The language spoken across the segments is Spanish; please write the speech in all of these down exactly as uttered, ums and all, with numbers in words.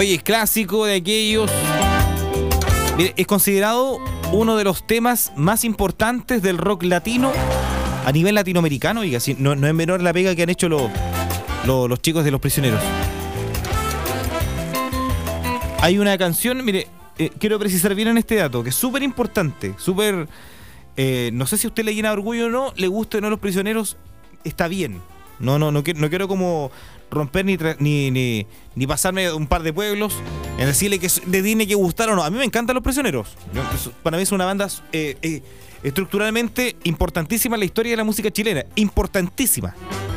Oye, es clásico de aquellos. Mire, es considerado uno de los temas más importantes del rock latino a nivel latinoamericano. Y así, no, no es menor la pega que han hecho los, los, los chicos de Los Prisioneros. Hay una canción, mire, eh, quiero precisar bien en este dato, que es súper importante, súper... Eh, no sé si a usted le llena de orgullo o no, le guste o no Los Prisioneros, está bien. No, no, no, quiero, no quiero como romper ni, tra- ni, ni, ni pasarme un par de pueblos en decirle que le tiene que gustar o no. A mí me encantan Los Prisioneros. Yo, para mí es una banda eh, eh, estructuralmente importantísima en la historia de la música chilena. Importantísima.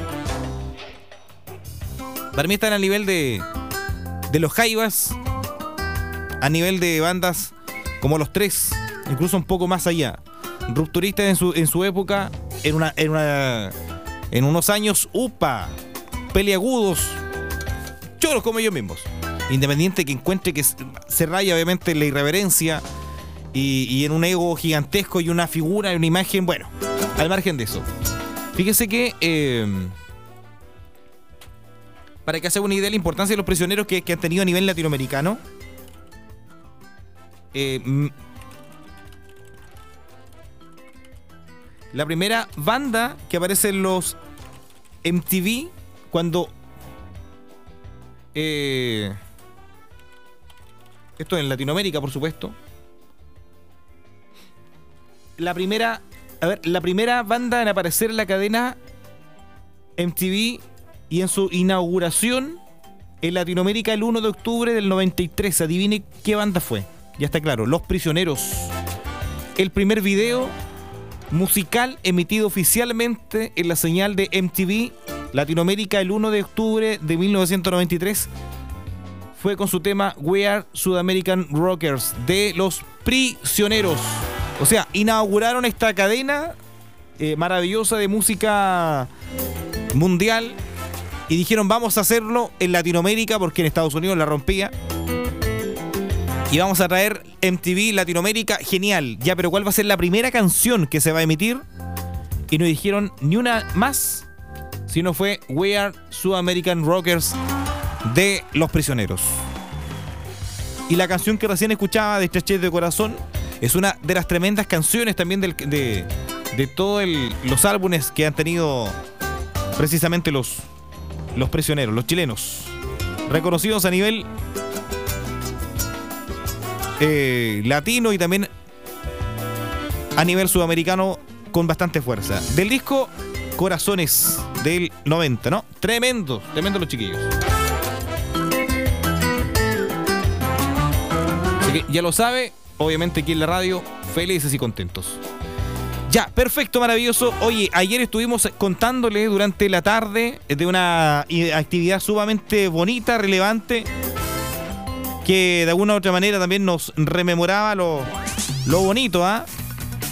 Para mí están al nivel de, de los Jaivas, a nivel de bandas como Los Tres, incluso un poco más allá. Rupturistas en su, en su época, en una, en una, en unos años, upa, peliagudos, choros como ellos mismos. Independiente que encuentre que se raya obviamente en la irreverencia y, y en un ego gigantesco y una figura y una imagen, bueno, al margen de eso. Fíjese que eh, para que se haga una idea de la importancia de Los Prisioneros que, que han tenido a nivel latinoamericano, eh, la primera banda que aparece en los M T V cuando eh, esto en Latinoamérica, por supuesto. La primera, a ver, la primera banda en aparecer en la cadena M T V y en su inauguración en Latinoamérica el uno de octubre del noventa y tres. Adivine qué banda fue. Ya está claro, Los Prisioneros. El primer video musical emitido oficialmente en la señal de M T V Latinoamérica el uno de octubre de mil novecientos noventa y tres fue con su tema We Are South American Rockers de Los Prisioneros. O sea, inauguraron esta cadena eh, maravillosa de música mundial y dijeron vamos a hacerlo en Latinoamérica porque en Estados Unidos la rompía. Y vamos a traer M T V Latinoamérica, genial. Ya, pero ¿cuál va a ser la primera canción que se va a emitir? Y no dijeron ni una más, sino fue We Are South American Rockers de Los Prisioneros. Y la canción que recién escuchaba de Estrechez de Corazón es una de las tremendas canciones también del, de, de todos los álbumes que han tenido precisamente los, los prisioneros, los chilenos, reconocidos a nivel Eh, latino y también a nivel sudamericano con bastante fuerza. Del disco Corazones del noventa, ¿no? Tremendo, tremendo los chiquillos. Así que ya lo sabe, obviamente aquí en la radio, felices y contentos. Ya, perfecto, maravilloso. Oye, ayer estuvimos contándole durante la tarde de una actividad sumamente bonita, relevante, que de alguna u otra manera también nos rememoraba lo, lo bonito, ¿ah? ¿eh?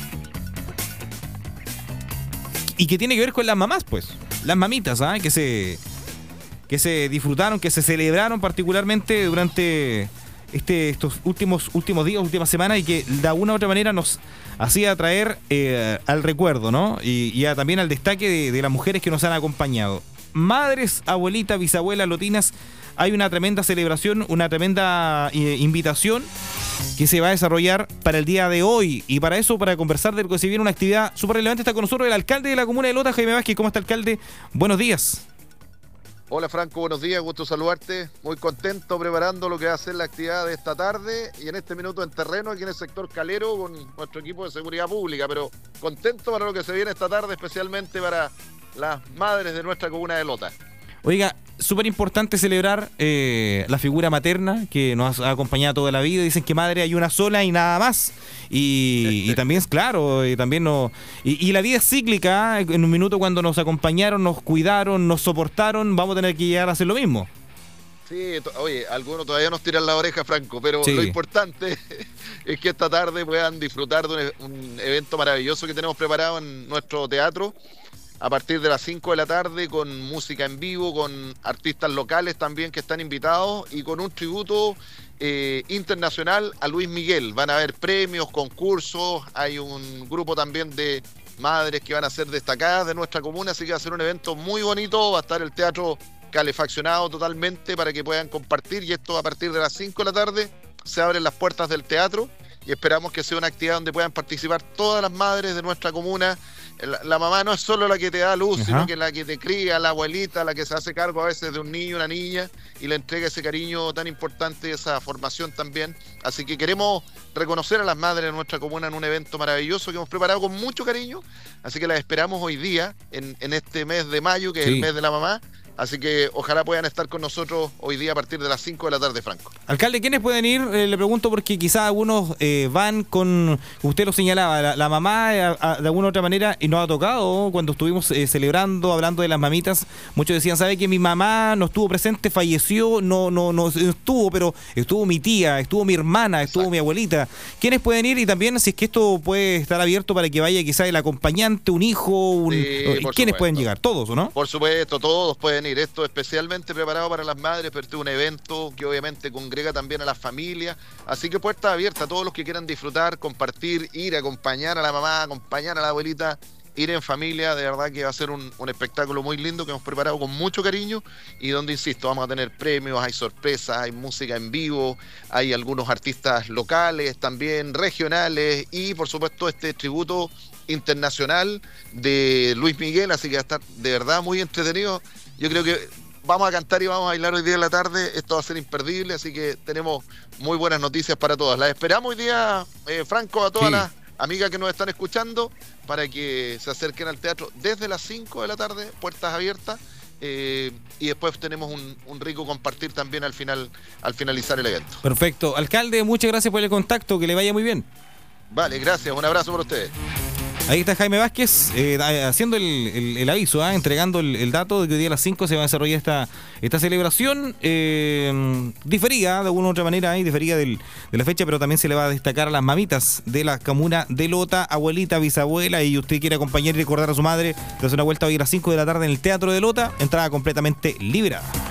Y que tiene que ver con las mamás, pues. Las mamitas, ¿ah? ¿eh? Que se, que se disfrutaron, que se celebraron particularmente durante este, estos últimos, últimos días, últimas semanas, y que de alguna u otra manera nos hacía traer eh, al recuerdo, ¿no? Y, y a, también al destaque de, de las mujeres que nos han acompañado. Madres, abuelitas, bisabuelas, lotinas. Hay una tremenda celebración, una tremenda eh, invitación que se va a desarrollar para el día de hoy. Y para eso, para conversar de lo que se viene una actividad súper relevante, está con nosotros el alcalde de la comuna de Lota, Jaime Vázquez. ¿Cómo está, alcalde? Buenos días. Hola, Franco, buenos días, gusto saludarte. Muy contento preparando lo que va a ser la actividad de esta tarde y en este minuto en terreno aquí en el sector Calero con nuestro equipo de seguridad pública, pero contento para lo que se viene esta tarde, especialmente para las madres de nuestra comuna de Lota. Oiga, súper importante celebrar eh, la figura materna que nos ha acompañado toda la vida. Dicen que madre hay una sola y nada más. Y, y también es claro, y también no, y, y la vida es cíclica. En un minuto cuando nos acompañaron, nos cuidaron, nos soportaron, vamos a tener que llegar a hacer lo mismo. Sí, oye, algunos todavía nos tiran la oreja, Franco, pero sí. Lo importante es que esta tarde puedan disfrutar de un, un evento maravilloso que tenemos preparado en nuestro teatro. A partir de las cinco de la tarde con música en vivo, con artistas locales también que están invitados y con un tributo eh, internacional a Luis Miguel. Van a haber premios, concursos, hay un grupo también de madres que van a ser destacadas de nuestra comuna, así que va a ser un evento muy bonito. Va a estar el teatro calefaccionado totalmente para que puedan compartir, y esto a partir de las cinco de la tarde se abren las puertas del teatro y esperamos que sea una actividad donde puedan participar todas las madres de nuestra comuna. La, la mamá no es solo la que te da luz, Ajá. sino que la que te cría, la abuelita, la que se hace cargo a veces de un niño, una niña, y le entrega ese cariño tan importante, esa formación también. Así que queremos reconocer a las madres de nuestra comuna en un evento maravilloso que hemos preparado con mucho cariño. Así que las esperamos hoy día, en, en este mes de mayo, que sí. es el mes de la mamá. Así que ojalá puedan estar con nosotros hoy día a partir de las cinco de la tarde, Franco. Alcalde, ¿quiénes pueden ir? Eh, le pregunto porque quizás algunos eh, van con, usted lo señalaba, la, la mamá eh, a, de alguna u otra manera, y nos ha tocado cuando estuvimos eh, celebrando, hablando de las mamitas, muchos decían, ¿sabe que mi mamá no estuvo presente, falleció, no, no, no estuvo, pero estuvo mi tía, estuvo mi hermana, estuvo Exacto. mi abuelita? ¿Quiénes pueden ir? Y también si es que esto puede estar abierto para que vaya quizás el acompañante, un hijo, un, sí, ¿quiénes supuesto. pueden llegar? ¿Todos o no? Por supuesto, todos pueden ir. Esto especialmente preparado para las madres, pero este es un evento que obviamente congrega también a las familias, así que puerta abierta a todos los que quieran disfrutar, compartir, ir a acompañar a la mamá, acompañar a la abuelita, ir en familia. De verdad que va a ser un, un espectáculo muy lindo que hemos preparado con mucho cariño y donde, insisto, vamos a tener premios, hay sorpresas, hay música en vivo, hay algunos artistas locales, también regionales, y por supuesto este tributo internacional de Luis Miguel, así que va a estar de verdad muy entretenido. Yo creo que vamos a cantar y vamos a bailar hoy día en la tarde, esto va a ser imperdible, así que tenemos muy buenas noticias para todas. Las esperamos hoy día, eh, Franco, a todas sí. las amigas que nos están escuchando, para que se acerquen al teatro desde las cinco de la tarde, puertas abiertas, eh, y después tenemos un, un rico compartir también al final, al finalizar el evento. Perfecto. Alcalde, muchas gracias por el contacto, que le vaya muy bien. Vale, gracias, un abrazo para ustedes. Ahí está Jaime Vázquez eh, haciendo el, el, el aviso, ¿eh? entregando el, el dato de que hoy día a las cinco se va a desarrollar esta, esta celebración eh, diferida de alguna u otra manera, ¿eh? diferida del, de la fecha, pero también se le va a destacar a las mamitas de la comuna de Lota, abuelita, bisabuela, y usted quiere acompañar y recordar a su madre, hacer una vuelta hoy a las cinco de la tarde en el Teatro de Lota, entrada completamente liberada.